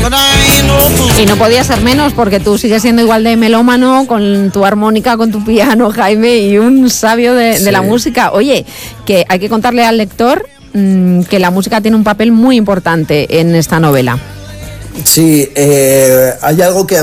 Y no podía ser menos, porque tú sigues siendo igual de melómano, con tu armónica, con tu piano, Jaime, y un sabio de la música. Oye, que hay que contarle al lector que la música tiene un papel muy importante en esta novela. Sí, hay algo que